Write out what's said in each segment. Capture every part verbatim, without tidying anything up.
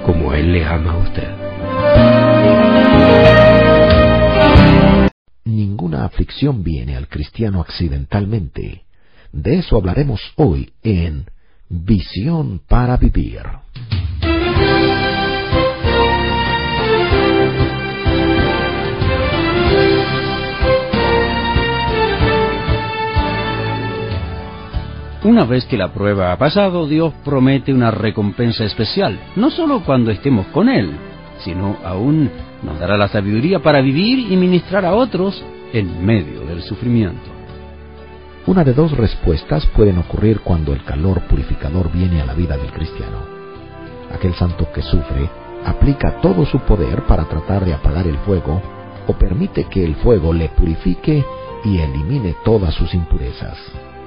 como Él le ama a usted. Ninguna aflicción viene al cristiano accidentalmente. De eso hablaremos hoy en Visión para Vivir. Una vez que la prueba ha pasado, Dios promete una recompensa especial, no solo cuando estemos con Él, sino aún nos dará la sabiduría para vivir y ministrar a otros en medio del sufrimiento. Una de dos respuestas pueden ocurrir cuando el calor purificador viene a la vida del cristiano. Aquel santo que sufre aplica todo su poder para tratar de apagar el fuego o permite que el fuego le purifique y elimine todas sus impurezas.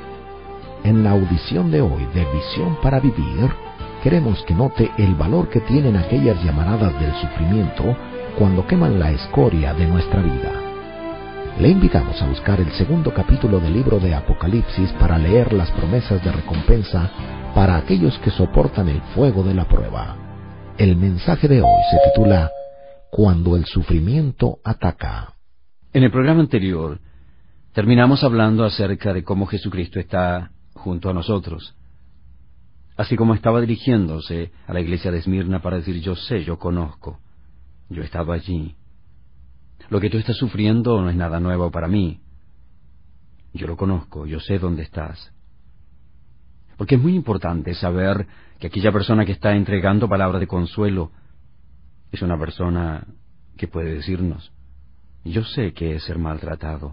En la audición de hoy de Visión para Vivir, queremos que note el valor que tienen aquellas llamaradas del sufrimiento cuando queman la escoria de nuestra vida. Le invitamos a buscar el segundo capítulo del libro de Apocalipsis para leer las promesas de recompensa para aquellos que soportan el fuego de la prueba. El mensaje de hoy se titula Cuando el sufrimiento ataca. En el programa anterior, terminamos hablando acerca de cómo Jesucristo está junto a nosotros, así como estaba dirigiéndose a la iglesia de Esmirna para decir: yo sé, yo conozco, yo he estado allí. Lo que tú estás sufriendo no es nada nuevo para mí. Yo lo conozco, yo sé dónde estás. Porque es muy importante saber que aquella persona que está entregando palabra de consuelo es una persona que puede decirnos: yo sé que es ser maltratado,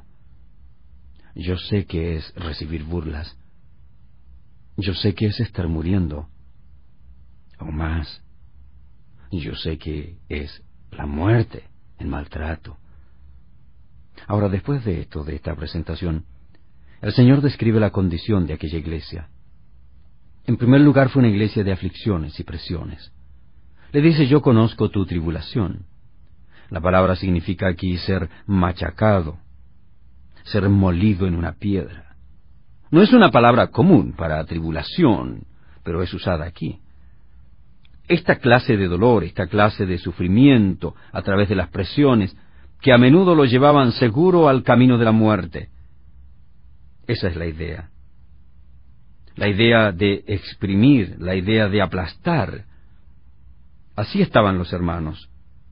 yo sé que es recibir burlas, yo sé que es estar muriendo, o más, yo sé que es la muerte, el maltrato. Ahora, después de esto, de esta presentación, el Señor describe la condición de aquella iglesia. En primer lugar, fue una iglesia de aflicciones y presiones. Le dice: yo conozco tu tribulación. La palabra significa aquí ser machacado, ser molido en una piedra. No es una palabra común para tribulación, pero es usada aquí. Esta clase de dolor, esta clase de sufrimiento a través de las presiones, que a menudo lo llevaban seguro al camino de la muerte. Esa es la idea. La idea de exprimir, la idea de aplastar. Así estaban los hermanos.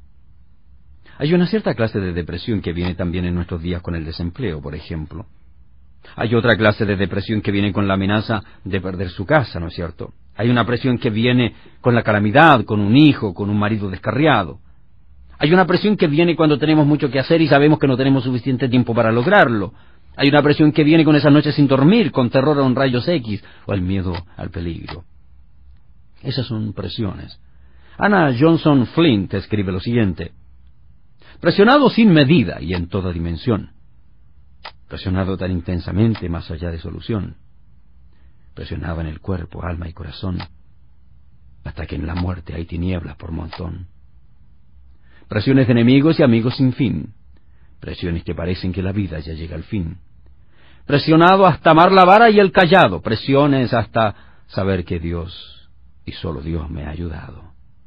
Hay una cierta clase de depresión que viene también en nuestros días con el desempleo, por ejemplo. Hay otra clase de depresión que viene con la amenaza de perder su casa, ¿no es cierto? Hay una presión que viene con la calamidad, con un hijo, con un marido descarriado. Hay una presión que viene cuando tenemos mucho que hacer y sabemos que no tenemos suficiente tiempo para lograrlo. Hay una presión que viene con esas noches sin dormir, con terror a un rayos X o el miedo al peligro. Esas son presiones. Anna Johnson Flint escribe lo siguiente: presionado sin medida y en toda dimensión. Presionado tan intensamente más allá de solución. Presionado en el cuerpo, alma y corazón, hasta que en la muerte hay tinieblas por montón. Presiones de enemigos y amigos sin fin. Presiones que parecen que la vida ya llega al fin. Presionado hasta amar la vara y el callado. Presiones hasta saber que Dios, y solo Dios, me ha ayudado.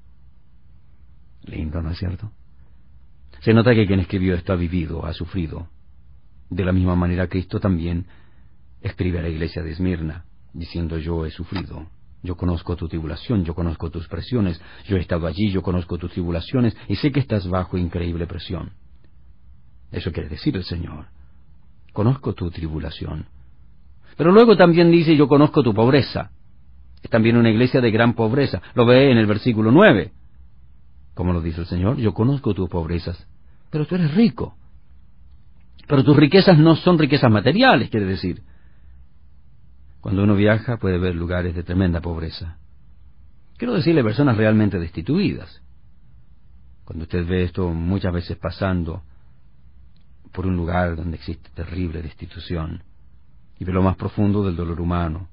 Lindo, ¿no es cierto? Se nota que quien escribió esto ha vivido, ha sufrido. De la misma manera, Cristo también escribe a la iglesia de Esmirna, diciendo: yo he sufrido, yo conozco tu tribulación, yo conozco tus presiones, yo he estado allí, yo conozco tus tribulaciones, y sé que estás bajo increíble presión. Eso quiere decir el Señor: conozco tu tribulación. Pero luego también dice: yo conozco tu pobreza. Es también una iglesia de gran pobreza. Lo ve en el versículo nueve. ¿Cómo lo dice el Señor? Yo conozco tus pobrezas, pero tú eres rico. Pero tus riquezas no son riquezas materiales, quiere decir. Cuando uno viaja puede ver lugares de tremenda pobreza. Quiero decirle, personas realmente destituidas. Cuando usted ve esto muchas veces pasando por un lugar donde existe terrible destitución y ve lo más profundo del dolor humano.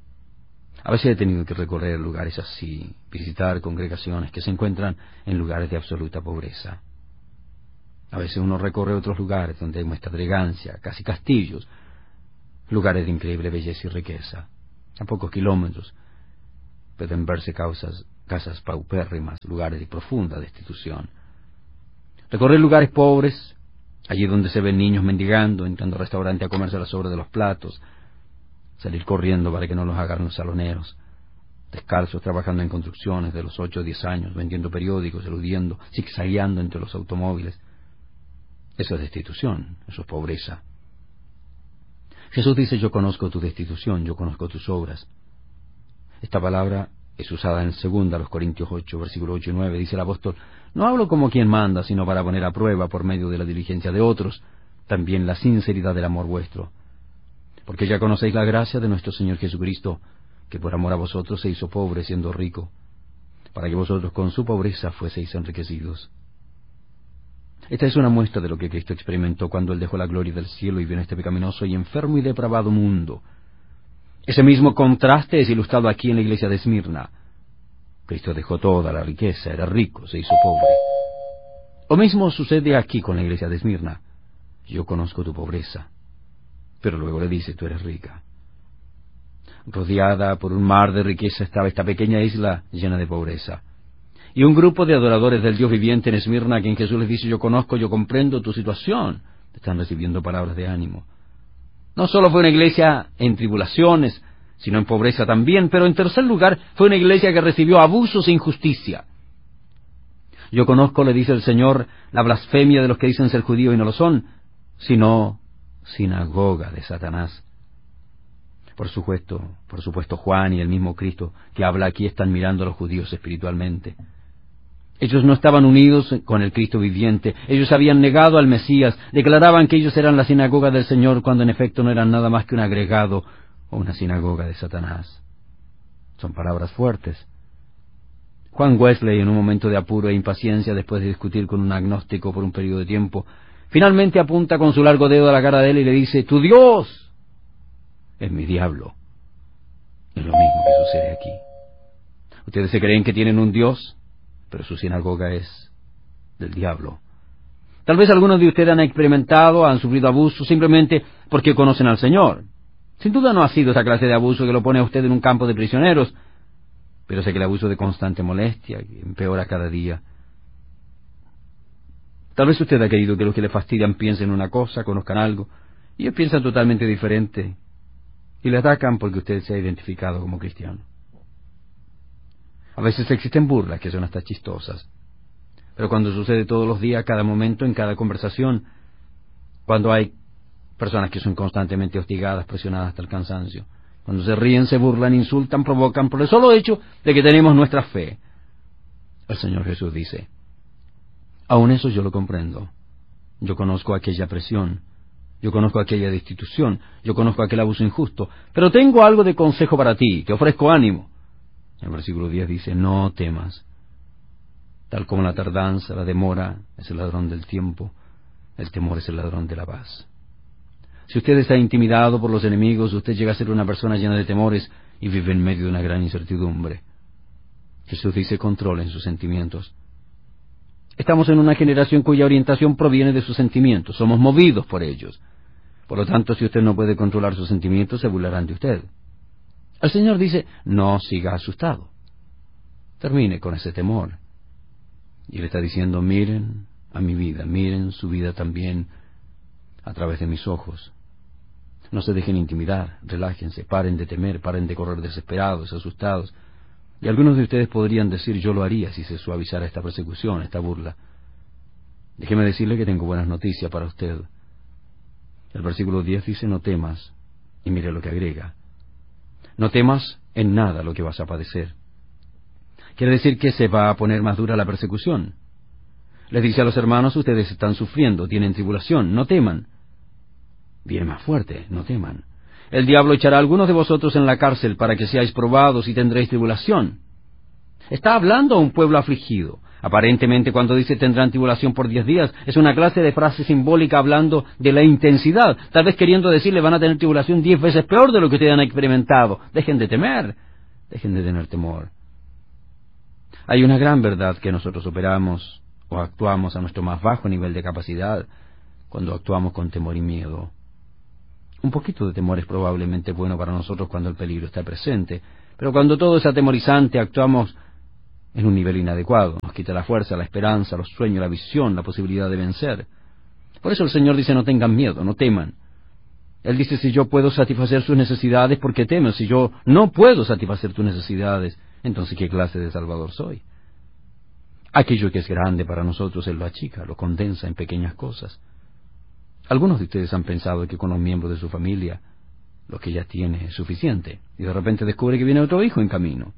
A veces he tenido que recorrer lugares así, visitar congregaciones que se encuentran en lugares de absoluta pobreza. A veces uno recorre otros lugares donde hay muestra de elegancia, casi castillos, lugares de increíble belleza y riqueza. A pocos kilómetros pueden verse causas, casas paupérrimas, lugares de profunda destitución. Recorrer lugares pobres, allí donde se ven niños mendigando, entrando al restaurante a comerse las sobras de los platos, salir corriendo para que no los agarren los saloneros, descalzos trabajando en construcciones de los ocho o diez años, vendiendo periódicos, eludiendo, zigzagueando entre los automóviles. Eso es destitución, eso es pobreza. Jesús dice: yo conozco tu destitución, yo conozco tus obras. Esta palabra es usada en segunda a los Corintios ocho, versículos ocho y nueve. Dice el apóstol: no hablo como quien manda, sino para poner a prueba por medio de la diligencia de otros, también la sinceridad del amor vuestro. Porque ya conocéis la gracia de nuestro Señor Jesucristo, que por amor a vosotros se hizo pobre siendo rico, para que vosotros con su pobreza fueseis enriquecidos. Esta es una muestra de lo que Cristo experimentó cuando Él dejó la gloria del cielo y vino a este pecaminoso y enfermo y depravado mundo. Ese mismo contraste es ilustrado aquí en la iglesia de Esmirna. Cristo dejó toda la riqueza, era rico, se hizo pobre. Lo mismo sucede aquí con la iglesia de Esmirna. Yo conozco tu pobreza, pero luego le dice: tú eres rica. Rodeada por un mar de riqueza estaba esta pequeña isla llena de pobreza. Y un grupo de adoradores del Dios viviente en Esmirna, a quien Jesús les dice: yo conozco, yo comprendo tu situación, están recibiendo palabras de ánimo. No solo fue una iglesia en tribulaciones, sino en pobreza también, pero en tercer lugar fue una iglesia que recibió abusos e injusticia. Yo conozco, le dice el Señor, la blasfemia de los que dicen ser judíos y no lo son, sino sinagoga de Satanás. Por supuesto, por supuesto Juan y el mismo Cristo que habla aquí están mirando a los judíos espiritualmente. Ellos no estaban unidos con el Cristo viviente, ellos habían negado al Mesías, declaraban que ellos eran la sinagoga del Señor cuando en efecto no eran nada más que un agregado o una sinagoga de Satanás. Son palabras fuertes. Juan Wesley, en un momento de apuro e impaciencia, después de discutir con un agnóstico por un periodo de tiempo, finalmente apunta con su largo dedo a la cara de él y le dice: tu Dios es mi diablo. Es lo mismo que sucede aquí. Ustedes se creen que tienen un Dios, pero su sinagoga es del diablo. Tal vez algunos de ustedes han experimentado, han sufrido abuso simplemente porque conocen al Señor. Sin duda no ha sido esa clase de abuso que lo pone a usted en un campo de prisioneros, pero sé que el abuso de constante molestia, que empeora cada día. Tal vez usted ha querido que los que le fastidian piensen una cosa, conozcan algo, y ellos piensan totalmente diferente, y le atacan porque usted se ha identificado como cristiano. A veces existen burlas que son hasta chistosas, pero cuando sucede todos los días, cada momento, en cada conversación, cuando hay personas que son constantemente hostigadas, presionadas hasta el cansancio, cuando se ríen, se burlan, insultan, provocan, por el solo hecho de que tenemos nuestra fe, el Señor Jesús dice: aún eso yo lo comprendo. Yo conozco aquella presión, yo conozco aquella destitución, yo conozco aquel abuso injusto, pero tengo algo de consejo para ti, te ofrezco ánimo. El versículo diez dice: no temas. Tal como la tardanza, la demora, es el ladrón del tiempo, el temor es el ladrón de la paz. Si usted está intimidado por los enemigos, usted llega a ser una persona llena de temores y vive en medio de una gran incertidumbre. Jesús dice: controlen sus sentimientos. Estamos en una generación cuya orientación proviene de sus sentimientos, somos movidos por ellos. Por lo tanto, si usted no puede controlar sus sentimientos, se burlarán de usted. El Señor dice: no siga asustado. Termine con ese temor. Y le está diciendo: miren a mi vida, miren su vida también a través de mis ojos. No se dejen intimidar, relájense, paren de temer, paren de correr desesperados, asustados. Y algunos de ustedes podrían decir: yo lo haría si se suavizara esta persecución, esta burla. Déjeme decirle que tengo buenas noticias para usted. El versículo diez dice: no temas, y mire lo que agrega: no temas en nada lo que vas a padecer. Quiere decir que se va a poner más dura la persecución. Les dice a los hermanos: ustedes están sufriendo, tienen tribulación, no teman. Viene más fuerte, no teman. El diablo echará a algunos de vosotros en la cárcel para que seáis probados y tendréis tribulación. Está hablando a un pueblo afligido. Aparentemente, cuando dice tendrán tribulación por diez días, es una clase de frase simbólica hablando de la intensidad, tal vez queriendo decirle: van a tener tribulación diez veces peor de lo que ustedes han experimentado. Dejen de temer, dejen de tener temor. Hay una gran verdad que nosotros operamos o actuamos a nuestro más bajo nivel de capacidad cuando actuamos con temor y miedo. Un poquito de temor es probablemente bueno para nosotros cuando el peligro está presente, pero cuando todo es atemorizante actuamos en un nivel inadecuado. Nos quita la fuerza, la esperanza, los sueños, la visión, la posibilidad de vencer. Por eso el Señor dice, no tengan miedo, no teman. Él dice, si yo puedo satisfacer sus necesidades, ¿por qué temen? Si yo no puedo satisfacer tus necesidades, entonces ¿qué clase de Salvador soy? Aquello que es grande para nosotros, Él lo achica, lo condensa en pequeñas cosas. Algunos de ustedes han pensado que con los miembros de su familia, lo que ya tiene es suficiente, y de repente descubre que viene otro hijo en camino.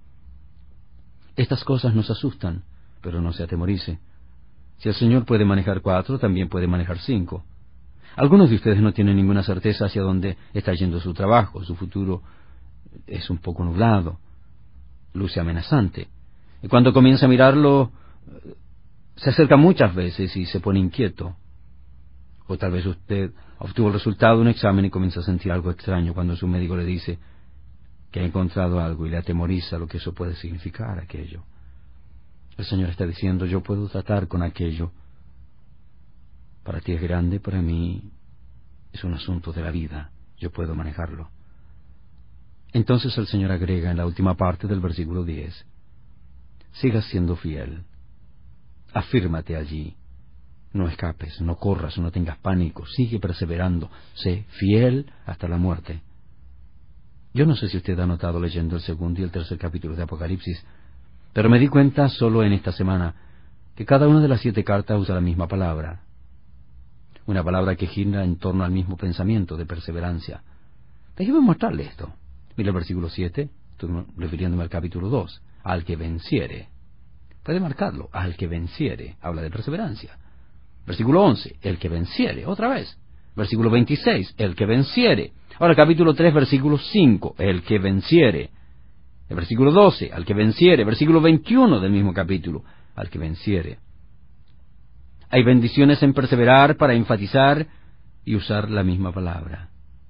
Estas cosas nos asustan, pero no se atemorice. Si el Señor puede manejar cuatro, también puede manejar cinco. Algunos de ustedes no tienen ninguna certeza hacia dónde está yendo su trabajo. Su futuro es un poco nublado, luce amenazante. Y cuando comienza a mirarlo, se acerca muchas veces y se pone inquieto. O tal vez usted obtuvo el resultado de un examen y comienza a sentir algo extraño cuando su médico le dice que ha encontrado algo y le atemoriza lo que eso puede significar, aquello. El Señor está diciendo, yo puedo tratar con aquello. Para ti es grande, para mí es un asunto de la vida. Yo puedo manejarlo. Entonces el Señor agrega en la última parte del versículo diez, sigas siendo fiel. Afírmate allí. No escapes, no corras, no tengas pánico. Sigue perseverando. Sé fiel hasta la muerte. Yo no sé si usted ha notado leyendo el segundo y el tercer capítulo de Apocalipsis, pero me di cuenta solo en esta semana que cada una de las siete cartas usa la misma palabra. Una palabra que gira en torno al mismo pensamiento de perseverancia. Déjeme mostrarle esto. Mira el versículo siete, estoy refiriéndome al capítulo dos. Al que venciere. Puede marcarlo. Al que venciere. Habla de perseverancia. Versículo once. El que venciere. Otra vez. Versículo veintiséis. El que venciere. Ahora capítulo tres, versículo cinco. El que venciere. El versículo doce. Al que venciere. Versículo veintiuno del mismo capítulo. Al que venciere. Hay bendiciones en perseverar para enfatizar y usar la misma palabra.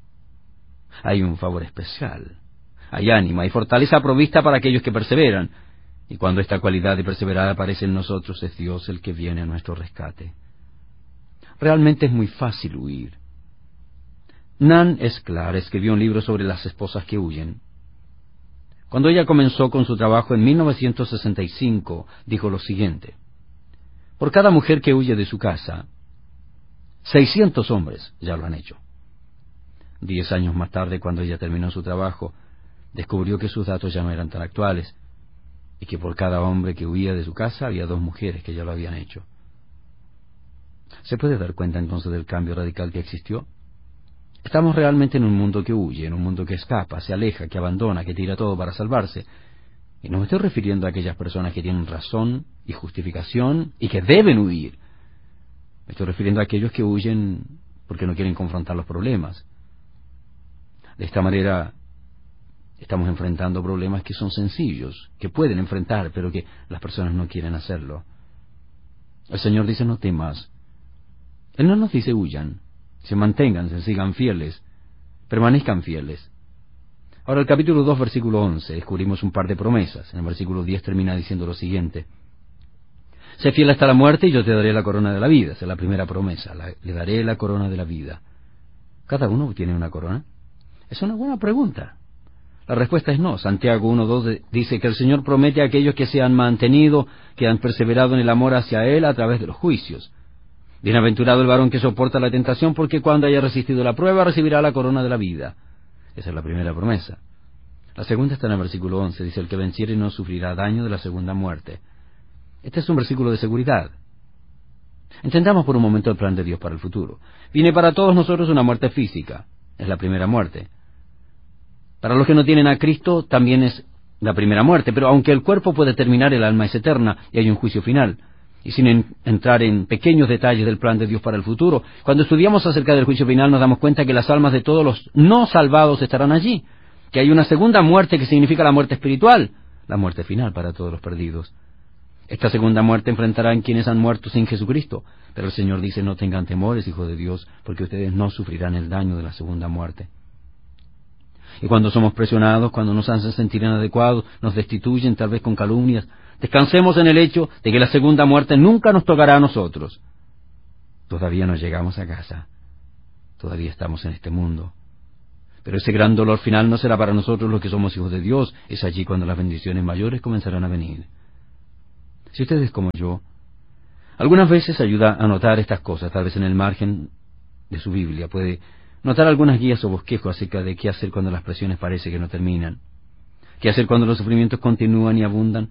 Hay un favor especial. Hay ánimo, hay fortaleza provista para aquellos que perseveran. Y cuando esta cualidad de perseverar aparece en nosotros, es Dios el que viene a nuestro rescate. Realmente es muy fácil huir. Nan Esclar escribió un libro sobre las esposas que huyen. Cuando ella comenzó con su trabajo en mil novecientos sesenta y cinco, dijo lo siguiente: por cada mujer que huye de su casa, seiscientos hombres ya lo han hecho. Diez años más tarde, cuando ella terminó su trabajo, descubrió que sus datos ya no eran tan actuales y que por cada hombre que huía de su casa había dos mujeres que ya lo habían hecho. ¿Se puede dar cuenta entonces del cambio radical que existió? Estamos realmente en un mundo que huye, en un mundo que escapa, se aleja, que abandona, que tira todo para salvarse. Y no me estoy refiriendo a aquellas personas que tienen razón y justificación y que deben huir. Me estoy refiriendo a aquellos que huyen porque no quieren confrontar los problemas. De esta manera estamos enfrentando problemas que son sencillos, que pueden enfrentar, pero que las personas no quieren hacerlo. El Señor dice, no temas. Él no nos dice huyan, se mantengan, se sigan fieles, permanezcan fieles. Ahora el capítulo dos, versículo once, descubrimos un par de promesas. En el versículo diez termina diciendo lo siguiente: sé fiel hasta la muerte y yo te daré la corona de la vida. Esa es la primera promesa, la, le daré la corona de la vida. ¿Cada uno tiene una corona? Es una buena pregunta. La respuesta es no. Santiago uno dos dice que el Señor promete a aquellos que se han mantenido, que han perseverado en el amor hacia Él a través de los juicios. Bienaventurado el varón que soporta la tentación, porque cuando haya resistido la prueba recibirá la corona de la vida. Esa es la primera promesa. La segunda está en el versículo once, dice, el que venciere no sufrirá daño de la segunda muerte. Este es un versículo de seguridad. Entendamos por un momento el plan de Dios para el futuro. Viene para todos nosotros una muerte física, es la primera muerte. Para los que no tienen a Cristo también es la primera muerte, pero aunque el cuerpo puede terminar, el alma es eterna y hay un juicio final. Y sin en, entrar en pequeños detalles del plan de Dios para el futuro, cuando estudiamos acerca del juicio final nos damos cuenta que las almas de todos los no salvados estarán allí, que hay una segunda muerte que significa la muerte espiritual, la muerte final para todos los perdidos. Esta segunda muerte enfrentará a quienes han muerto sin Jesucristo, pero el Señor dice, no tengan temores, hijos de Dios, porque ustedes no sufrirán el daño de la segunda muerte. Y cuando somos presionados, cuando nos hacen sentir inadecuados, nos destituyen tal vez con calumnias, descansemos en el hecho de que la segunda muerte nunca nos tocará a nosotros. Todavía no llegamos a casa. Todavía estamos en este mundo. Pero ese gran dolor final no será para nosotros los que somos hijos de Dios. Es allí cuando las bendiciones mayores comenzarán a venir. Si usted es como yo, algunas veces ayuda a notar estas cosas, tal vez en el margen de su Biblia. Puede notar algunas guías o bosquejos acerca de qué hacer cuando las presiones parece que no terminan, qué hacer cuando los sufrimientos continúan y abundan.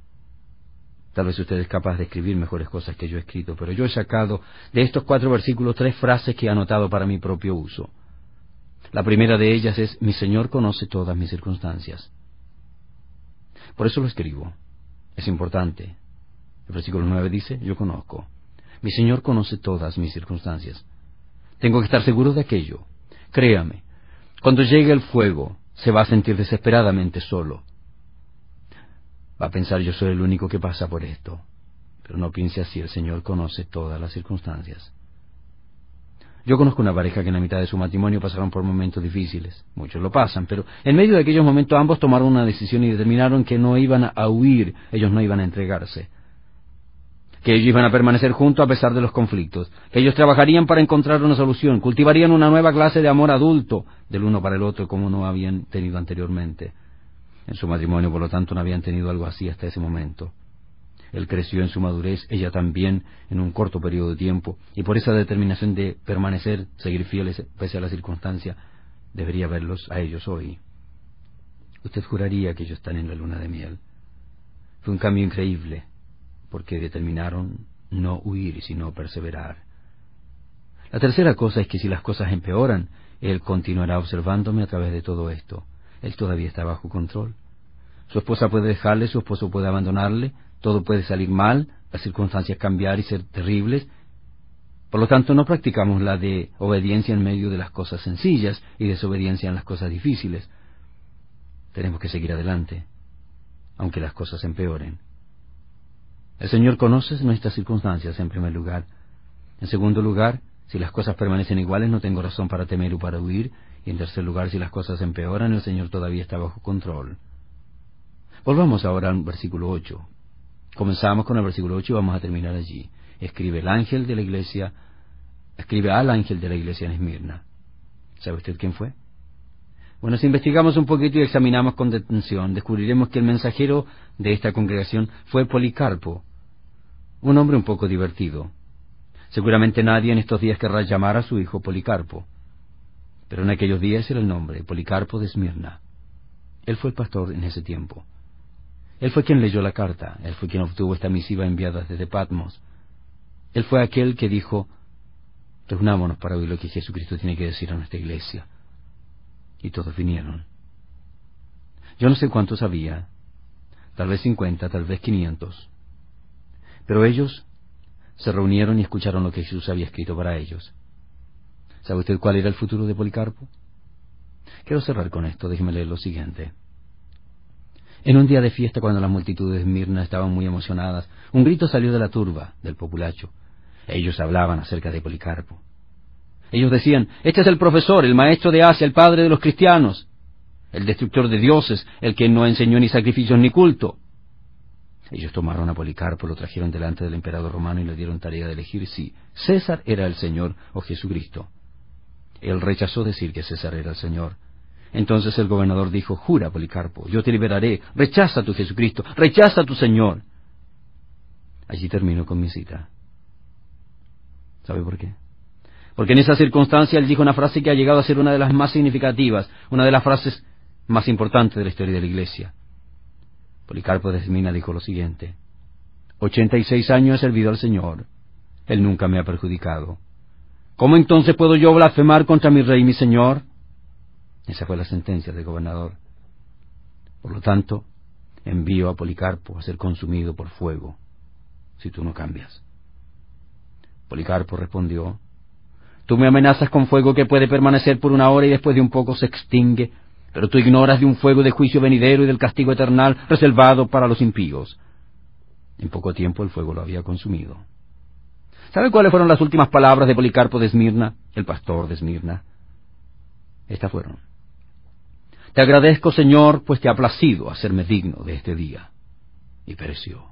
Tal vez usted es capaz de escribir mejores cosas que yo he escrito, pero yo he sacado de estos cuatro versículos tres frases que he anotado para mi propio uso. La primera de ellas es: mi Señor conoce todas mis circunstancias. Por eso lo escribo. Es importante. El versículo nueve dice: yo conozco. Mi Señor conoce todas mis circunstancias. Tengo que estar seguro de aquello. Créame, cuando llegue el fuego, se va a sentir desesperadamente solo. Va a pensar: yo soy el único que pasa por esto. Pero no piense así, el Señor conoce todas las circunstancias. Yo conozco una pareja que en la mitad de su matrimonio pasaron por momentos difíciles. Muchos lo pasan, pero en medio de aquellos momentos ambos tomaron una decisión y determinaron que no iban a huir, ellos no iban a entregarse. Que ellos iban a permanecer juntos a pesar de los conflictos, que ellos trabajarían para encontrar una solución, cultivarían una nueva clase de amor adulto del uno para el otro como no habían tenido anteriormente. En su matrimonio, por lo tanto, no habían tenido algo así hasta ese momento. Él creció en su madurez, ella también, en un corto periodo de tiempo, y por esa determinación de permanecer, seguir fieles pese a la circunstancia, debería verlos a ellos hoy. Usted juraría que ellos están en la luna de miel. Fue un cambio increíble, porque determinaron no huir, sino perseverar. La tercera cosa es que si las cosas empeoran, Él continuará observándome a través de todo esto. Él todavía está bajo control. Su esposa puede dejarle, su esposo puede abandonarle, todo puede salir mal, las circunstancias cambiar y ser terribles. Por lo tanto, no practicamos la de obediencia en medio de las cosas sencillas y desobediencia en las cosas difíciles. Tenemos que seguir adelante, aunque las cosas empeoren. El Señor conoce nuestras circunstancias en primer lugar. En segundo lugar, si las cosas permanecen iguales, no tengo razón para temer o para huir. Y en tercer lugar, si las cosas empeoran, el Señor todavía está bajo control. Volvamos ahora al versículo ocho. Comenzamos con el versículo ocho y vamos a terminar allí. Escribe el ángel de la iglesia, escribe al ángel de la iglesia en Esmirna. ¿Sabe usted quién fue? Bueno, si investigamos un poquito y examinamos con detención, descubriremos que el mensajero de esta congregación fue Policarpo, un hombre un poco divertido. Seguramente nadie en estos días querrá llamar a su hijo Policarpo, pero en aquellos días era el nombre, Policarpo de Esmirna. Él fue el pastor en ese tiempo. Él fue quien leyó la carta, él fue quien obtuvo esta misiva enviada desde Patmos. Él fue aquel que dijo: reunámonos para oír lo que Jesucristo tiene que decir a nuestra iglesia. Y todos vinieron. Yo no sé cuántos había, tal vez cincuenta, tal vez quinientos. Pero ellos se reunieron y escucharon lo que Jesús había escrito para ellos. ¿Sabe usted cuál era el futuro de Policarpo? Quiero cerrar con esto, déjeme leer lo siguiente. En un día de fiesta, cuando las multitudes de Esmirna estaban muy emocionadas, un grito salió de la turba, del populacho. Ellos hablaban acerca de Policarpo. Ellos decían: este es el profesor, el maestro de Asia, el padre de los cristianos, el destructor de dioses, el que no enseñó ni sacrificios ni culto. Ellos tomaron a Policarpo, lo trajeron delante del emperador romano y le dieron tarea de elegir si César era el Señor o Jesucristo. Él rechazó decir que César era el Señor. Entonces el gobernador dijo: jura, Policarpo, yo te liberaré, rechaza a tu Jesucristo, rechaza a tu Señor. Allí termino con mi cita. ¿Sabe por qué? Porque en esa circunstancia él dijo una frase que ha llegado a ser una de las más significativas, una de las frases más importantes de la historia de la Iglesia. Policarpo de Esmirna dijo lo siguiente: ochenta y seis años he servido al Señor, Él nunca me ha perjudicado. ¿Cómo entonces puedo yo blasfemar contra mi rey y mi Señor? Esa fue la sentencia del gobernador. Por lo tanto, envío a Policarpo a ser consumido por fuego, si tú no cambias. Policarpo respondió: tú me amenazas con fuego que puede permanecer por una hora y después de un poco se extingue, pero tú ignoras de un fuego de juicio venidero y del castigo eternal reservado para los impíos. En poco tiempo el fuego lo había consumido. ¿Sabe cuáles fueron las últimas palabras de Policarpo de Esmirna, el pastor de Esmirna? Estas fueron: te agradezco, Señor, pues te ha placido hacerme digno de este día. Y pereció.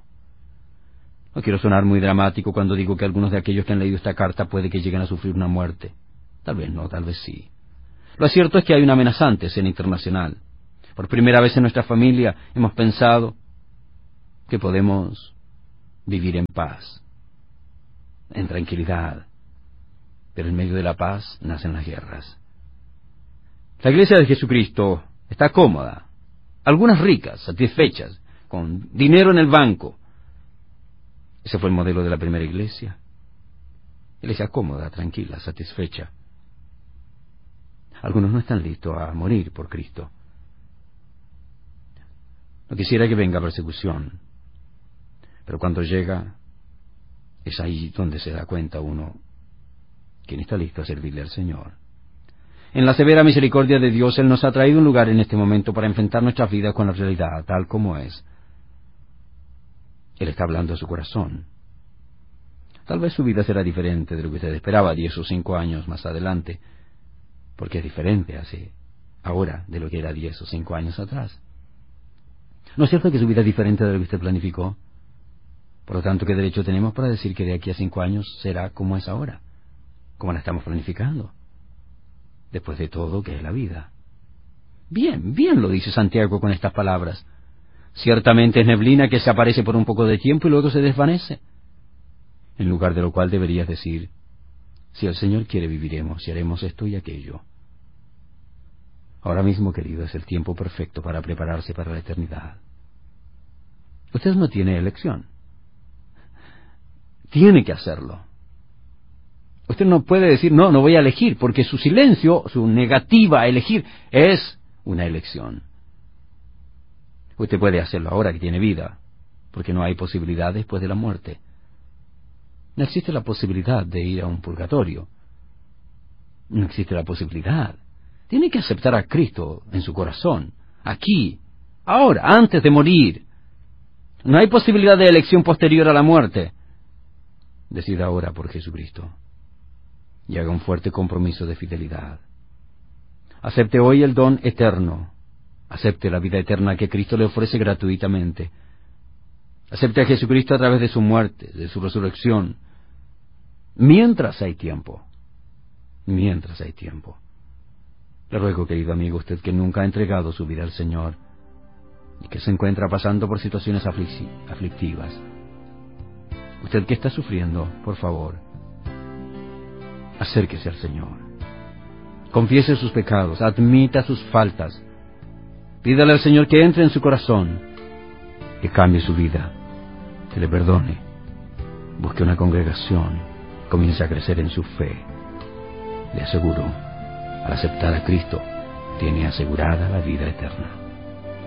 No quiero sonar muy dramático cuando digo que algunos de aquellos que han leído esta carta puede que lleguen a sufrir una muerte. Tal vez no, tal vez sí. Lo cierto es que hay una amenazante escena internacional. Por primera vez en nuestra familia hemos pensado que podemos vivir en paz, en tranquilidad, pero en medio de la paz nacen las guerras. La iglesia de Jesucristo está cómoda, algunas ricas, satisfechas, con dinero en el banco. Ese fue el modelo de la primera iglesia. Iglesia cómoda, tranquila, satisfecha. Algunos no están listos a morir por Cristo. No quisiera que venga persecución, pero cuando llega, es ahí donde se da cuenta uno quién está listo a servirle al Señor. En la severa misericordia de Dios, Él nos ha traído un lugar en este momento para enfrentar nuestras vidas con la realidad, tal como es. Él está hablando a su corazón. Tal vez su vida será diferente de lo que usted esperaba diez o cinco años más adelante, porque es diferente así ahora de lo que era diez o cinco años atrás. ¿No es cierto que su vida es diferente de lo que usted planificó? Por lo tanto, ¿qué derecho tenemos para decir que de aquí a cinco años será como es ahora? Como la estamos planificando. Después de todo, ¿qué es la vida? Bien, bien lo dice Santiago con estas palabras. Ciertamente es neblina que se aparece por un poco de tiempo y luego se desvanece. En lugar de lo cual deberías decir, si el Señor quiere viviremos y haremos esto y aquello. Ahora mismo, querido, es el tiempo perfecto para prepararse para la eternidad. Usted no tiene elección. Tiene que hacerlo. Usted no puede decir, no, no voy a elegir, porque su silencio, su negativa a elegir, es una elección. Usted puede hacerlo ahora que tiene vida, porque no hay posibilidad después de la muerte. No existe la posibilidad de ir a un purgatorio. No existe la posibilidad. Tiene que aceptar a Cristo en su corazón, aquí, ahora, antes de morir. No hay posibilidad de elección posterior a la muerte. Decida ahora por Jesucristo y haga un fuerte compromiso de fidelidad. Acepte hoy el don eterno. Acepte la vida eterna que Cristo le ofrece gratuitamente. Acepte a Jesucristo a través de su muerte, de su resurrección. Mientras hay tiempo. Mientras hay tiempo. Le ruego, querido amigo, usted que nunca ha entregado su vida al Señor y que se encuentra pasando por situaciones aflic- aflictivas. Usted que está sufriendo, por favor, acérquese al Señor. Confiese sus pecados, admita sus faltas. Pídale al Señor que entre en su corazón, que cambie su vida, que le perdone. Busque una congregación, comience a crecer en su fe. Le aseguro, al aceptar a Cristo, tiene asegurada la vida eterna.